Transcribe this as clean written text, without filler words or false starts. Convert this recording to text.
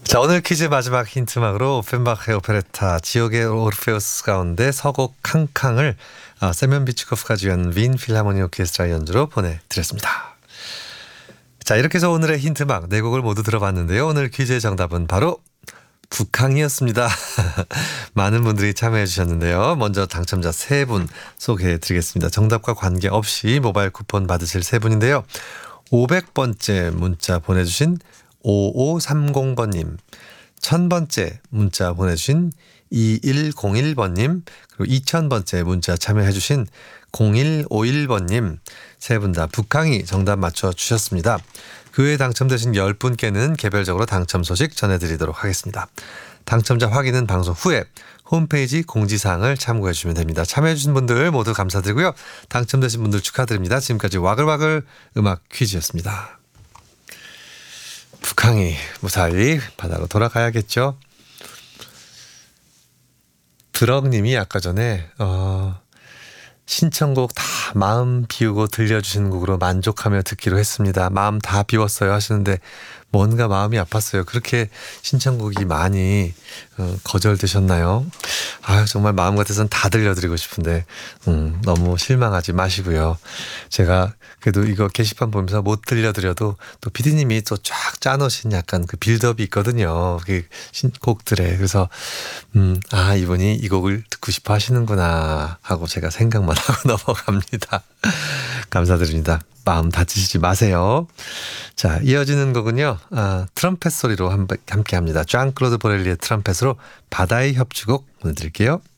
자, 오늘 퀴즈 마지막 힌트막으로 오펜바흐의 오페레타 지옥의 오르페우스 가운데 서곡 캉캉을 세면 비츠코프가 주연 윈 필하모니 오케스트라 연주로 보내드렸습니다. 자, 이렇게 해서 오늘의 힌트막 네 곡을 모두 들어봤는데요. 오늘 퀴즈의 정답은 바로 북항이었습니다. 많은 분들이 참여해 주셨는데요. 먼저 당첨자 3분 소개해 드리겠습니다. 정답과 관계없이 모바일 쿠폰 받으실 3분인데요. 500번째 문자 보내주신 5530번님, 1000번째 문자 보내주신 2101번님, 그리고 2000번째 문자 참여해주신 0151번님 세 분 다 북항이 정답 맞춰주셨습니다. 그 외에 당첨되신 10분께는 개별적으로 당첨 소식 전해드리도록 하겠습니다. 당첨자 확인은 방송 후에 홈페이지 공지사항을 참고해 주시면 됩니다. 참여해 주신 분들 모두 감사드리고요. 당첨되신 분들 축하드립니다. 지금까지 와글와글 음악 퀴즈였습니다. 북항이 무사히 바다로 돌아가야겠죠. 드럭님이 아까 전에 신청곡 다 마음 비우고 들려주시는 곡으로 만족하며 듣기로 했습니다. 마음 다 비웠어요 하시는데 뭔가 마음이 아팠어요. 그렇게 신청곡이 많이 거절되셨나요? 정말 마음 같아서는 다 들려드리고 싶은데 너무 실망하지 마시고요. 제가 그래도 이거 게시판 보면서 못 들려드려도 또 PD님이 또 쫙 짜놓으신 약간 그 빌드업이 있거든요. 그 곡들에. 그래서 이분이 이 곡을 듣고 싶어 하시는구나 하고 제가 생각만 하고 넘어갑니다. 감사드립니다. 마음 다치시지 마세요. 자, 이어지는 곡은요. 트럼펫 소리로 함께 합니다. 쟈클로드 보렐리의 트럼펫으로 바다의 협주곡 보내드릴게요.